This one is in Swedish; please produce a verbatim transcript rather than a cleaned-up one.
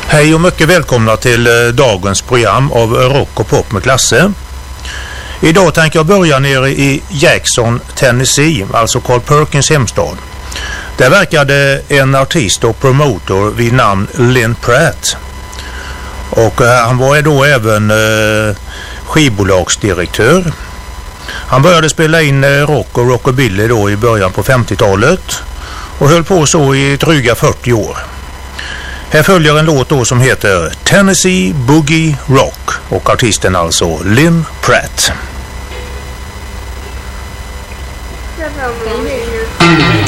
Hej och mycket välkomna till eh, dagens program av Rock och Pop med Klasse. Idag tänker jag börja nere i Jackson, Tennessee, alltså Carl Perkins hemstad. Där verkade en artist och promotor vid namn Lynn Pratt. Och eh, han var då även eh, skivbolagsdirektör. Han började spela in eh, rock och rockabilly då i början på femtiotalet och höll på så i dryga fyrtio år. Här följer en låt då som heter Tennessee Boogie Rock och artisten alltså Lynn Pratt.